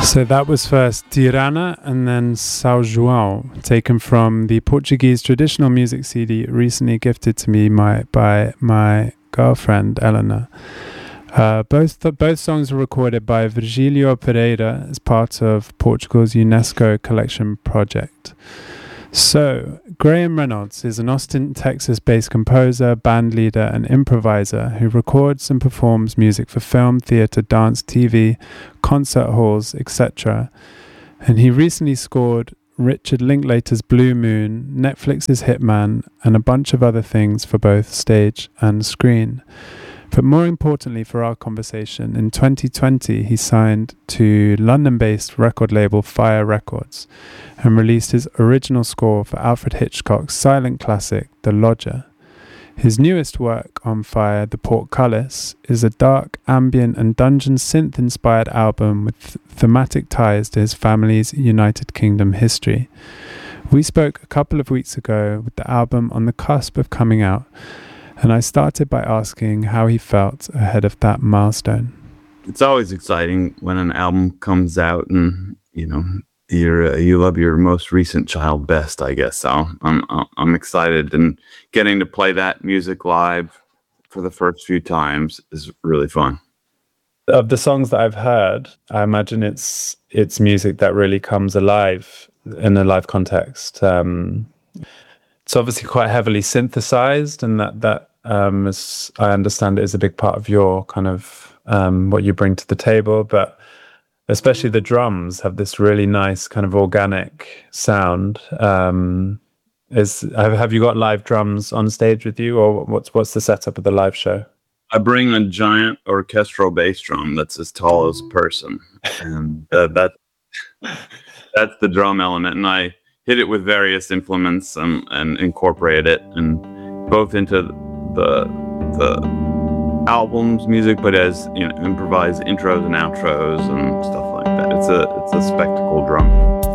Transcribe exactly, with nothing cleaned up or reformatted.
So that was first Tirana and then São João, taken from the Portuguese traditional music C D recently gifted to me my, by my girlfriend Eleanor. Uh, both th- both songs were recorded by Virgílio Pereira as part of Portugal's UNESCO collection project. So, Graham Reynolds is an Austin, Texas-based composer, bandleader, and improviser who records and performs music for film, theatre, dance, T V, concert halls, et cetera. And he recently scored Richard Linklater's Blue Moon, Netflix's Hitman, and a bunch of other things for both stage and screen. But more importantly for our conversation, in twenty twenty he signed to London-based record label Fire Records and released his original score for Alfred Hitchcock's silent classic, The Lodger. His newest work on Fire, The Portcullis, is a dark, ambient and dungeon synth-inspired album with th- thematic ties to his family's United Kingdom history. We spoke a couple of weeks ago with the album on the cusp of coming out, and I started by asking how he felt ahead of that milestone. It's always exciting when an album comes out and, you know, you're, uh, you love your most recent child best, I guess. So I'm, I'm excited, and getting to play that music live for the first few times is really fun. Of the songs that I've heard, I imagine it's it's music that really comes alive in a live context. Um, it's obviously quite heavily synthesized, and that, that um, as I understand it, is a big part of your kind of um, what you bring to the table. But especially the drums have this really nice kind of organic sound. Um, is have, have you got live drums on stage with you, or what's what's the setup of the live show? I bring a giant orchestral bass drum that's as tall as a person, and uh, that that's the drum element, and I hit it with various implements and, and incorporate it, and both into the the album's music, but as, you know, improvise intros and outros and stuff like that. It's a it's a spectacle drum.